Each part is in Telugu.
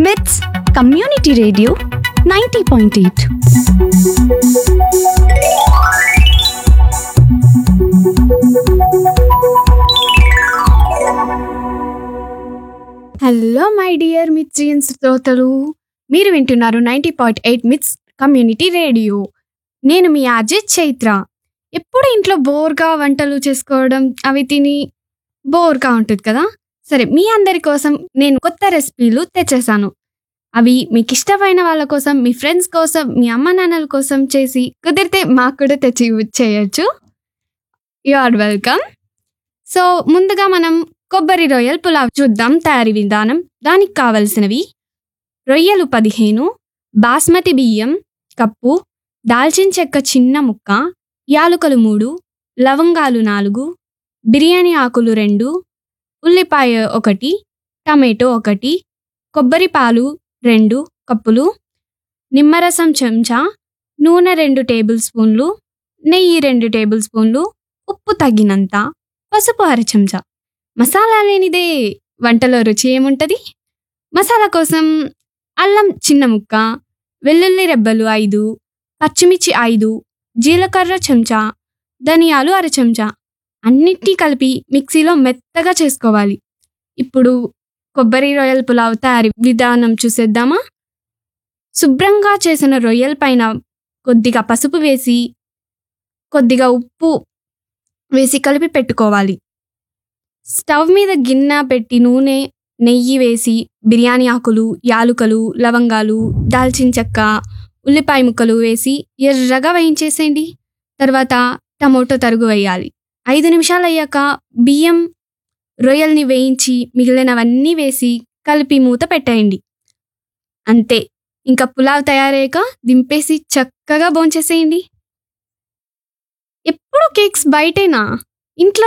మిట్స్ community radio 90.8. Hello my dear మిట్రియన్ శ్రోతలు, మీరు వింటున్నారు 90.8 మిట్స్ కమ్యూనిటీ రేడియో. నేను మీ అజయ్ చైత్ర. ఎప్పుడు ఇంట్లో బోర్గా వంటలు చేసుకోవడం, అవి తిని బోర్గా ఉంటుంది కదా. సరే, మీ అందరి కోసం నేను కొత్త రెసిపీలు తెచ్చేసాను. అవి మీకు ఇష్టమైన వాళ్ళ కోసం, మీ ఫ్రెండ్స్ కోసం, మీ అమ్మ నాన్నల కోసం చేసి, కుదిరితే మాకు కూడా తెచ్చి చేయొచ్చు. You are welcome. సో ముందుగా మనం కొబ్బరి రొయ్యల పులావ్ చూద్దాం తయారీ విధానం. దానికి కావలసినవి: రొయ్యలు 15, బాస్మతి బియ్యం కప్పు, దాల్చిన చెక్క చిన్న ముక్క, యాలుకలు 3, లవంగాలు 4, బిర్యానీ ఆకులు 2, ఉల్లిపాయ 1, టమాటో 1, కొబ్బరి పాలు 2 కప్పులు, నిమ్మరసం చెంచా, నూనె 2 టేబుల్ స్పూన్లు, నెయ్యి 2 టేబుల్ స్పూన్లు, ఉప్పు తగినంత, పసుపు 1/2 చెంచా. మసాలా లేనిదే వంటలో రుచి ఏముంటుంది? మసాలా కోసం అల్లం చిన్న ముక్క, వెల్లుల్లి రెబ్బలు 5, పచ్చిమిర్చి 5, జీలకర్ర చెంచా, ధనియాలు 1/2 చెంచా. అన్నిటినీ కలిపి మిక్సీలో మెత్తగా చేసుకోవాలి. ఇప్పుడు కొబ్బరి రొయ్యల పులావ్ తయారీ విధానం చూసేద్దామా? శుభ్రంగా చేసిన రొయ్యల పైన కొద్దిగా పసుపు వేసి, కొద్దిగా ఉప్పు వేసి కలిపి పెట్టుకోవాలి. స్టవ్ మీద గిన్నె పెట్టి నూనె, నెయ్యి వేసి బిర్యానీ ఆకులు, యాలుకలు, లవంగాలు, దాల్చిన చెక్క, ఉల్లిపాయ ముక్కలు వేసి ఎర్రగా వేయించేసేయండి. తర్వాత టమోటో తరుగు వేయాలి. 5 నిమిషాలు అయ్యాక బియ్యం, రొయ్యల్ని వేయించి మిగిలినవన్నీ వేసి కలిపి మూత పెట్టేయండి. అంతే, ఇంకా పులావ్ తయారయ్యాక దింపేసి చక్కగా భోంచేసేయండి. ఎప్పుడు కేక్స్ బయటేనా? ఇంట్లో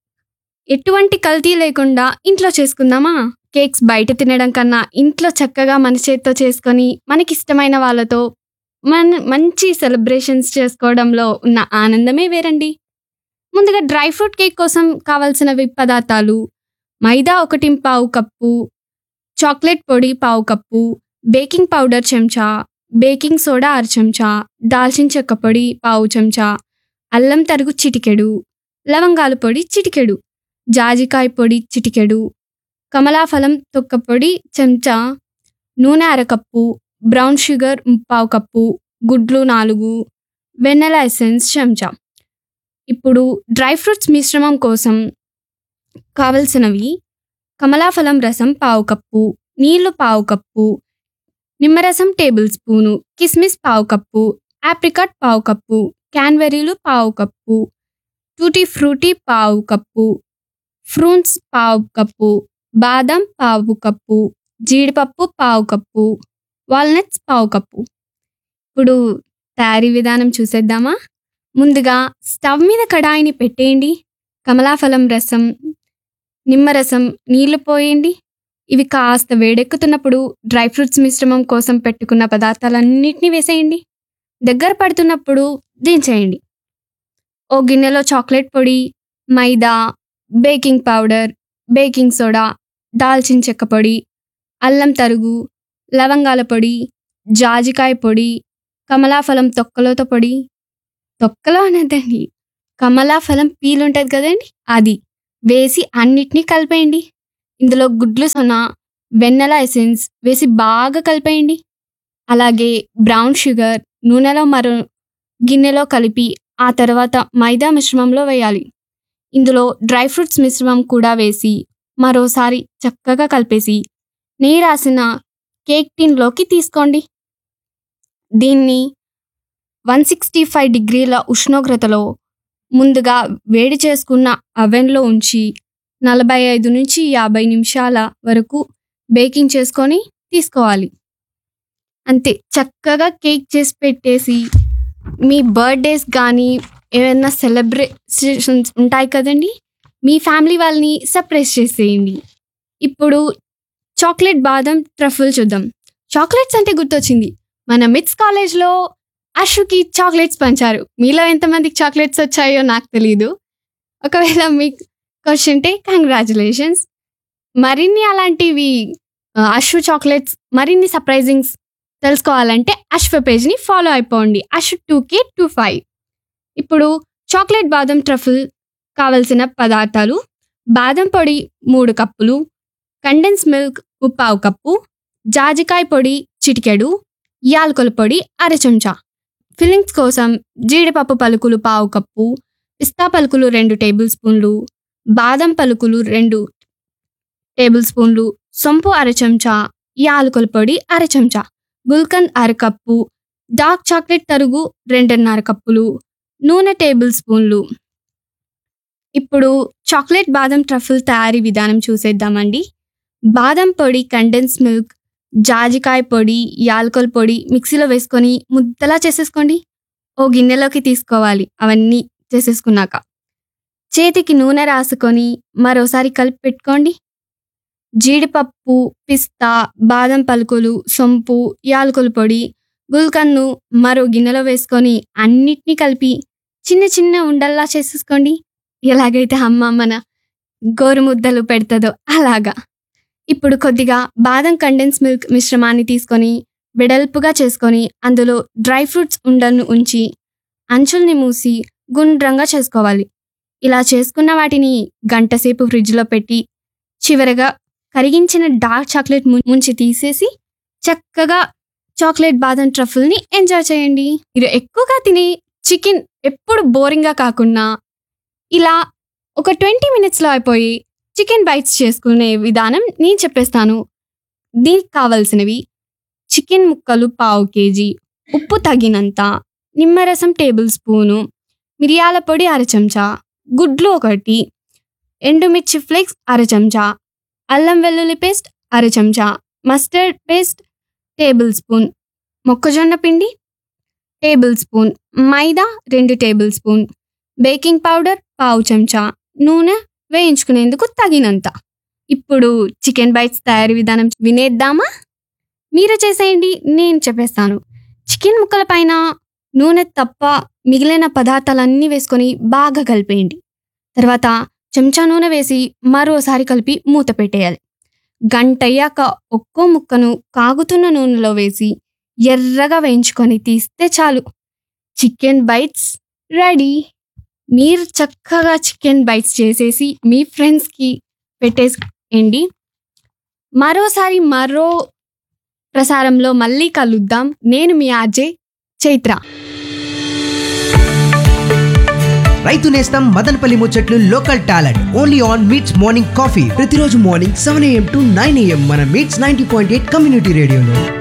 ఎటువంటి కల్తీ లేకుండా ఇంట్లో చేసుకుందామా? కేక్స్ బయట తినడం కన్నా ఇంట్లో చక్కగా మన చేతితో చేసుకొని మనకిష్టమైన వాళ్ళతో మంచి సెలబ్రేషన్స్ చేసుకోవడంలో ఉన్న ఆనందమే వేరండి. ముందుగా డ్రై ఫ్రూట్ కేక్ కోసం కావాల్సినవి పదార్థాలు: మైదా 1/4 కప్పు, చాక్లెట్ పొడి 1/4 కప్పు, బేకింగ్ పౌడర్ చెంచా, బేకింగ్ సోడా 1/2 చెంచా, దాల్చిన చెక్క పొడి 1/4 చెంచా, అల్లం తరుగు చిటికెడు, లవంగాల పొడి చిటికెడు, జాజికాయ పొడి చిటికెడు, కమలాఫలం తొక్క పొడి చెంచా, నూనె 1/2 కప్పు, బ్రౌన్ షుగర్ 1/4 కప్పు, గుడ్లు 4, వెన్నెల ఎసెన్స్ చెంచా. ఇప్పుడు డ్రై ఫ్రూట్స్ మిశ్రమం కోసం కావలసినవి: కమలాఫలం రసం 1/4 కప్పు, నీళ్లు 1/4 కప్పు, నిమ్మరసం టేబుల్ స్పూను, కిస్మిస్ 1/4 cup, apricot 1/4 cup, క్యాన్బెర్రీలు 1/4 cup, tutti frutti 1/4 cup, fruits 1/4 cup, బాదం 1/4 కప్పు, జీడిపప్పు 1/4 కప్పు, వాల్నట్స్ 1/4 కప్పు. ఇప్పుడు తయారీ విధానం చూసేద్దామా? ముందుగా స్టవ్ మీద కడాయిని పెట్టేయండి. కమలాఫలం రసం, నిమ్మరసం, నీళ్లు పోయండి. ఇవి కాస్త వేడెక్కుతున్నప్పుడు డ్రై ఫ్రూట్స్ మిశ్రమం కోసం పెట్టుకున్న పదార్థాలన్నింటినీ వేసేయండి. దగ్గర పడుతున్నప్పుడు దించేయండి. ఓ గిన్నెలో చాక్లెట్ పొడి, మైదా, బేకింగ్ పౌడర్, బేకింగ్ సోడా, దాల్చిన చెక్క పొడి, అల్లం తరుగు, లవంగాల పొడి, జాజికాయ పొడి, కమలాఫలం తొక్కలతో పొడి, తొక్కలో అనేదండి, కమలాఫలం పీల్ ఉంటుంది కదండి, అది వేసి అన్నిటినీ కలిపేయండి. ఇందులో గుడ్లు సొన, వెన్నెల ఎసెన్స్ వేసి బాగా కలిపేయండి. అలాగే బ్రౌన్ షుగర్ నూనెలో మరో గిన్నెలో కలిపి ఆ తర్వాత మైదా మిశ్రమంలో వేయాలి. ఇందులో డ్రై ఫ్రూట్స్ మిశ్రమం కూడా వేసి మరోసారి చక్కగా కలిపేసి నెయ్యి రాసిన కేక్ టిన్లోకి తీసుకోండి. దీన్ని 165 డిగ్రీల ఉష్ణోగ్రతలో ముందుగా వేడి చేసుకున్న అవెన్లో ఉంచి 45 నుంచి 50 నిమిషాల వరకు బేకింగ్ చేసుకొని తీసుకోవాలి. అంతే, చక్కగా కేక్ చేసి పెట్టేసి మీ బర్త్డేస్ కానీ ఏమైనా సెలబ్రేషన్స్ ఉంటాయి కదండి, మీ ఫ్యామిలీ వాళ్ళని సర్ప్రైజ్ చేసేయండి. ఇప్పుడు చాక్లెట్ బాదం ట్రఫుల్ చూద్దాం. చాక్లెట్స్ అంటే గుర్తొచ్చింది, మన మిట్స్ కాలేజ్లో అషుకి చాక్లెట్స్ పంచారు. మీలో ఎంతమందికి చాక్లెట్స్ వచ్చాయో నాకు తెలీదు. ఒకవేళ మీకు క్వశ్చన్ ఉంటే కంగ్రాచులేషన్స్. మరిన్ని అలాంటివి అశ్వ చాక్లెట్స్ మరిన్ని సర్ప్రైజింగ్స్ తెలుసుకోవాలంటే అశ్వ పేజ్ని ఫాలో అయిపోండి. అశ్వ 2K25. ఇప్పుడు చాక్లెట్ బాదం ట్రఫుల్ కావలసిన పదార్థాలు: బాదం పొడి 3 కప్పులు, కండెన్స్ మిల్క్ 1/4 కప్పు, జాజికాయ పొడి చిటికెడు, యాలకుల పొడి 1/2 చెంచా. ఫిల్లింగ్స్ కోసం జీడిపప్పు పలుకులు 1/4 కప్పు, పిస్తా పలుకులు 2 టేబుల్ స్పూన్లు, బాదం పలుకులు 2 టేబుల్ స్పూన్లు, సొంపు 1/2 చెంచా, యాలకుల పొడి 1/2 చెంచా, గుల్కంద్ 1/2 కప్పు, డార్క్ చాక్లెట్ తరుగు 2.5 కప్పులు, నూనె టేబుల్ స్పూన్లు. ఇప్పుడు చాక్లెట్ బాదం ట్రఫుల్ తయారీ విధానం చూసేద్దామండి. బాదం పొడి, కండెన్స్ మిల్క్, జాజికాయ పొడి, యాలకుల పొడి మిక్సీలో వేసుకొని ముద్దలా చేసేసుకోండి. ఓ గిన్నెలోకి తీసుకోవాలి. అవన్నీ చేసేసుకున్నాక చేతికి నూనె రాసుకొని మరోసారి కలిపి పెట్టుకోండి. జీడిపప్పు, పిస్తా, బాదం పలుకులు, సొంపు, యాలకుల పొడి, గుల్కంద్ను మరో గిన్నెలో వేసుకొని అన్నిటినీ కలిపి చిన్న చిన్న ఉండల్లా చేసేసుకోండి. ఎలాగైతే అమ్మ మన గోరుముద్దలు పెడతదో అలాగా. ఇప్పుడు కొద్దిగా బాదం కండెన్స్ మిల్క్ మిశ్రమాన్ని తీసుకొని వెడల్పుగా చేసుకొని అందులో డ్రై ఫ్రూట్స్ ఉండలను ఉంచి అంచుల్ని మూసి గుండ్రంగా చేసుకోవాలి. ఇలా చేసుకున్న వాటిని గంటసేపు ఫ్రిడ్జ్లో పెట్టి చివరగా కరిగించిన డార్క్ చాక్లెట్ ముంచి తీసేసి చక్కగా చాక్లెట్ బాదం ట్రఫుల్ని ఎంజాయ్ చేయండి. మీరు ఎక్కువగా తినే చికెన్ ఎప్పుడు బోరింగ్గా కాకుండా ఇలా ఒక 20 మినిట్స్లో అయిపోయి చికెన్ బైట్స్ చేసుకునే విధానం నేను చెప్పేస్తాను. దీనికి కావాల్సినవి: చికెన్ ముక్కలు 1/4 kg, ఉప్పు తగినంత, నిమ్మరసం టేబుల్ స్పూను, మిరియాల పొడి 1/2 చెంచా, గుడ్లు 1, ఎండుమిర్చి ఫ్లేక్స్ 1/2 చెంచా, అల్లం వెల్లుల్లి పేస్ట్ 1/2 చెంచా, మస్టర్డ్ పేస్ట్ టేబుల్ స్పూన్, మొక్కజొన్న పిండి టేబుల్ స్పూన్, మైదా 2 టేబుల్ స్పూన్, బేకింగ్ పౌడర్ 1/2 చెంచా, నూనె వేయించుకునేందుకు తగినంత. ఇప్పుడు చికెన్ బైట్స్ తయారీ విధానం వినేద్దామా? మీరు చేసేయండి, నేను చెప్పేస్తాను. చికెన్ ముక్కల పైన నూనె తప్ప మిగిలిన పదార్థాలన్నీ వేసుకొని బాగా కలిపేయండి. తర్వాత చెంచా నూనె వేసి మరోసారి కలిపి మూత పెట్టేయాలి. గంటయ్యాక ఒక్కో ముక్కను కాగుతున్న నూనెలో వేసి ఎర్రగా వేయించుకొని తీస్తే చాలు, చికెన్ బైట్స్ రెడీ. మీరు చక్కగా చికెన్ బైట్స్ చేసేసి మీ ఫ్రెండ్స్కి పెట్టేయండి. మరోసారి మరో ప్రసారంలో మళ్ళీ కలుద్దాం. నేను మీ ఆర్జే చైత్ర. రైతు నేస్తం మదనపల్లి ముచ్చట్లు local talent only on meets morning coffee. ప్రతిరోజు మార్నింగ్ 7 AM to 9 AM మన మీట్స్ 90.8 కమ్యూనిటీ రేడియోలో.